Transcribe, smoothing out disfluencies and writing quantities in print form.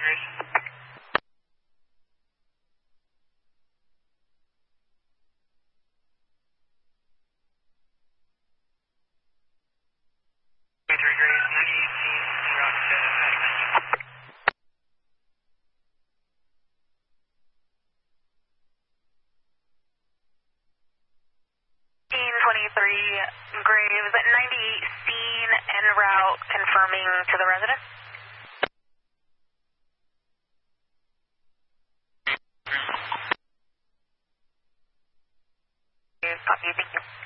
Graves, 98 seen en route, confirming to the resident. Copy, thank you.